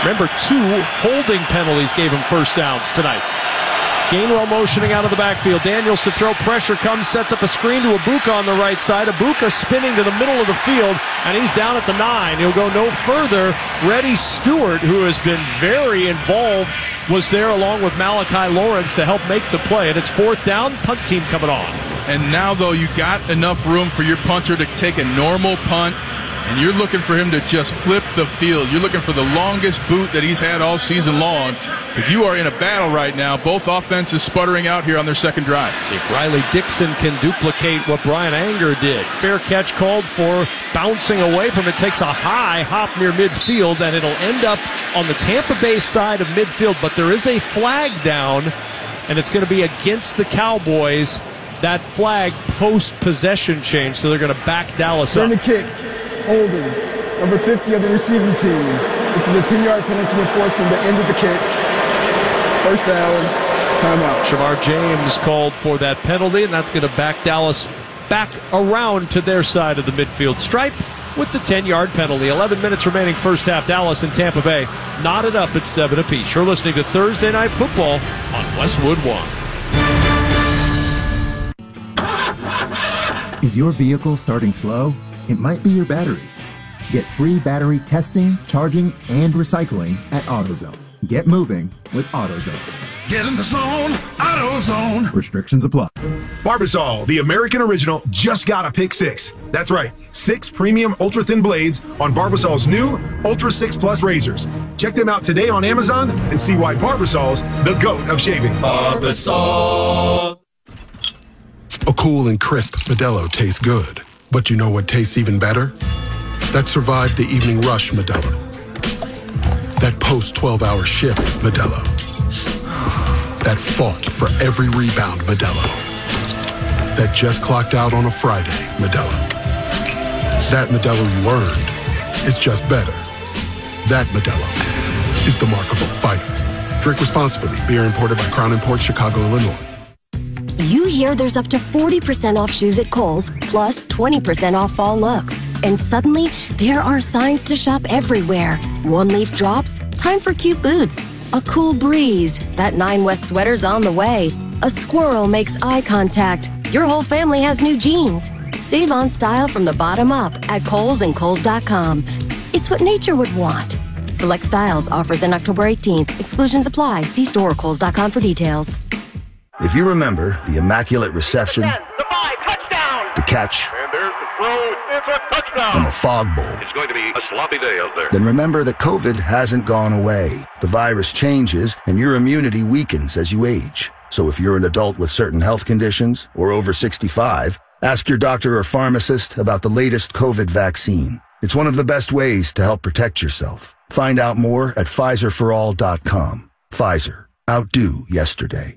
Remember, 2 holding penalties gave him first downs tonight. Gainwell motioning out of the backfield. Daniels to throw. Pressure comes, sets up a screen to Ibuka on the right side. Ibuka spinning to the middle of the field, and he's down at the 9. He'll go no further. Reddy Stewart, who has been very involved, was there along with Malachi Lawrence to help make the play. And it's 4th down, punt team coming on. And now, though, you got enough room for your punter to take a normal punt, and you're looking for him to just flip the field. You're looking for the longest boot that he's had all season long, because you are in a battle right now. Both offenses sputtering out here on their second drive. See if Riley Dixon can duplicate what Brian Anger did. Fair catch called for, bouncing away from it, takes a high hop near midfield, and it'll end up on the Tampa Bay side of midfield. But there is a flag down, and it's going to be against the Cowboys. That flag post-possession change, so they're going to back Dallas up. Turn the kick. Holding, number 50 of the receiving team. This is a 10-yard penalty enforced from the end of the kick. First down, timeout. Shamar James called for that penalty, and that's going to back Dallas back around to their side of the midfield stripe with the 10-yard penalty. 11 minutes remaining first half. Dallas and Tampa Bay knotted up at 7 apiece. You're listening to Thursday Night Football on Westwood One. Is your vehicle starting slow? It might be your battery. Get free battery testing, charging, and recycling at AutoZone. Get moving with AutoZone. Get in the zone, AutoZone. Restrictions apply. Barbasol, the American original, just got a pick 6. That's right, 6 premium ultra-thin blades on Barbasol's new Ultra 6 Plus razors. Check them out today on Amazon and see why Barbasol's the GOAT of shaving. Barbasol. A cool and crisp Modelo tastes good. But you know what tastes even better? That survived the evening rush Modelo. That post-12-hour shift Modelo. That fought for every rebound Modelo. That just clocked out on a Friday Modelo. That Modelo you earned is just better. That Modelo is the Remarkable Fighter. Drink responsibly. Beer imported by Crown Imports, Chicago, Illinois. You hear there's up to 40% off shoes at Kohl's, plus 20% off fall looks. And suddenly, there are signs to shop everywhere. One leaf drops, time for cute boots. A cool breeze, that 9 West sweater's on the way. A squirrel makes eye contact. Your whole family has new jeans. Save on style from the bottom up at Kohl's and Kohl's.com. It's what nature would want. Select styles, offers in October 18th. Exclusions apply. See store or Kohl's.com for details. If you remember the Immaculate Reception, the 5, touchdown, the catch, and there's the throw, it's a touchdown, and the Fog Bowl, it's going to be a sloppy day out there. Then remember that COVID hasn't gone away. The virus changes, and your immunity weakens as you age. So if you're an adult with certain health conditions or over 65, ask your doctor or pharmacist about the latest COVID vaccine. It's one of the best ways to help protect yourself. Find out more at PfizerForAll.com. Pfizer. Outdo yesterday.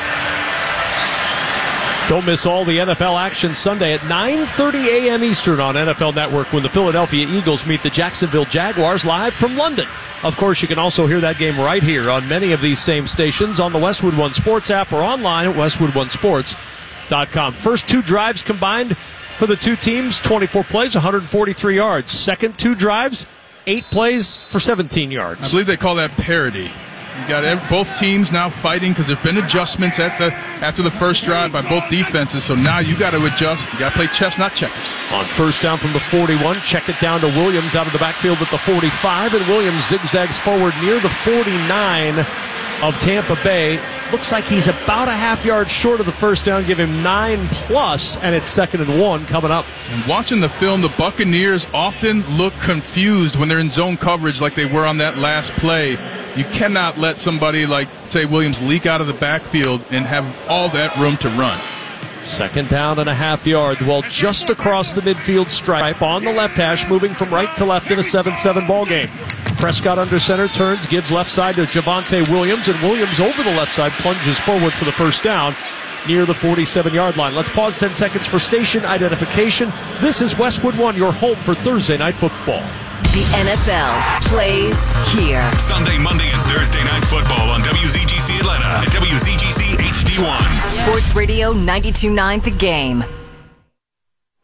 Don't miss all the NFL action Sunday at 9:30 a.m. Eastern on NFL Network when the Philadelphia Eagles meet the Jacksonville Jaguars live from London. Of course, you can also hear that game right here on many of these same stations on the Westwood One Sports app or online at westwoodonesports.com. First 2 drives combined for the 2 teams, 24 plays, 143 yards. Second 2 drives, 8 plays for 17 yards. I believe they call that parity. You got both teams now fighting because there's been adjustments after the first drive by both defenses. So now you got to adjust. You got to play chess, not checkers. On first down from the 41, check it down to Williams out of the backfield at the 45, and Williams zigzags forward near the 49 of Tampa Bay. Looks like he's about a half yard short of the first down. Give him 9+, and it's 2nd and 1 coming up. And watching the film, the Buccaneers often look confused when they're in zone coverage like they were on that last play. You cannot let somebody like, say, Williams leak out of the backfield and have all that room to run. 2nd down and a half yard. Well, just across the midfield stripe on the left hash, moving from right to left in a 7-7 ball game. Prescott under center, turns, gives left side to Javonte Williams, and Williams over the left side plunges forward for the first down near the 47-yard line. Let's pause 10 seconds for station identification. This is Westwood One, your home for Thursday Night Football. The NFL plays here. Sunday, Monday, and Thursday Night Football on WZGC Atlanta and WZGC HD1. Sports Radio 92.9 The Game.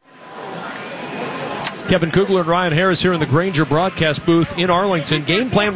Kevin Kugler and Ryan Harris here in the Grainger broadcast booth in Arlington. Game plan